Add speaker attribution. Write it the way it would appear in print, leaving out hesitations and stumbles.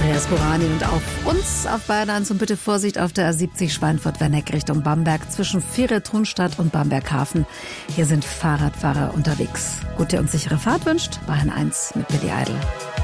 Speaker 1: Andreas Burani und auf uns auf Bayern 1 und bitte Vorsicht auf der A70 Schweinfurt-Werneck Richtung Bamberg zwischen Viere-Thunstadt und Bamberg-Hafen. Hier sind Fahrradfahrer unterwegs. Gute und sichere Fahrt wünscht Bayern 1 mit Billy Idol.